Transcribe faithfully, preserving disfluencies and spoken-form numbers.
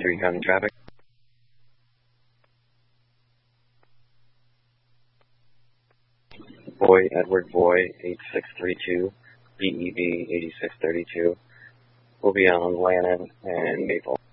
three county traffic. Boy, Edward Boy, eight six three two, B E B eight six three two. We'll be on Lannon and Maple.